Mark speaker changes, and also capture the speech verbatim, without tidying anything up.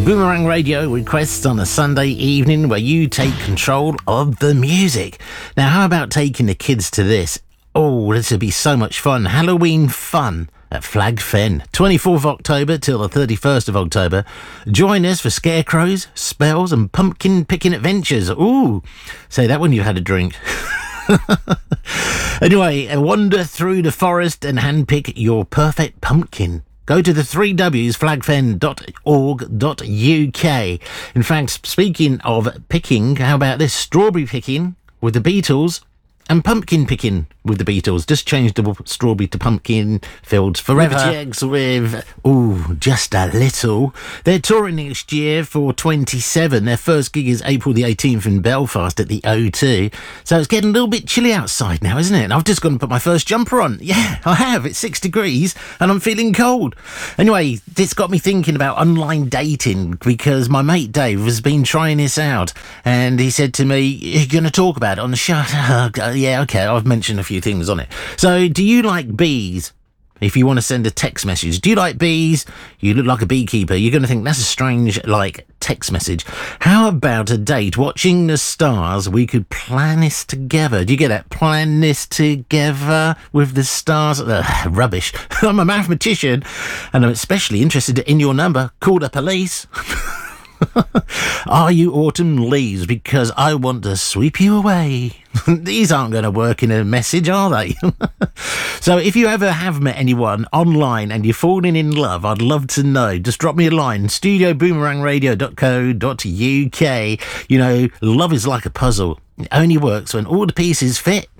Speaker 1: Boomerang Radio requests on a Sunday evening where you take control of the music. Now, how about taking the kids to this? Oh, this would be so much fun. Halloween fun at Flag Fen, twenty-fourth of October till the thirty-first of October. Join us for scarecrows, spells and pumpkin picking adventures. Ooh, say that when you've had a drink. Anyway, wander through the forest and handpick your perfect pumpkin. Go to the three W's flag fen dot org dot U K. In fact, speaking of picking, how about this? Strawberry picking with the Beatles and pumpkin picking with the Beatles. Just change the strawberry to pumpkin fields forever. Riverjags with, ooh, just a little. They're touring next year for twenty-seven. Their first gig is April the eighteenth in Belfast at the O two. So it's getting a little bit chilly outside now, isn't it? And I've just gone and put my first jumper on. Yeah, I have. It's six degrees and I'm feeling cold. Anyway, this got me thinking about online dating because my mate Dave has been trying this out and he said to me, you're going to talk about it on the show? Yeah, okay, I've mentioned a few things on it. So, do you like bees? If you want to send a text message, do you like bees? You look like a beekeeper. You're going to think that's a strange, like, text message. How about a date watching the stars? We could plan this together. Do you get that? Plan this together with the stars. Ugh, rubbish. I'm a mathematician and I'm especially interested in your number. Call the police. Are you autumn leaves? Because I want to sweep you away. These aren't going to work in a message, are they? So if you ever have met anyone online and you're falling in love, I'd love to know. Just drop me a line, studio boomerang radio dot co dot U K. You know, love is like a puzzle. It only works when all the pieces fit